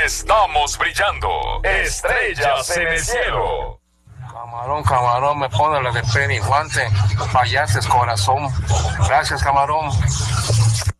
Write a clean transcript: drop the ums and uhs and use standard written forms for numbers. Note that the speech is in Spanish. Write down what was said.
Estamos brillando. Estrellas en el cielo. Camarón, camarón, me pone la de Penny, guante, payases, corazón. Gracias, camarón.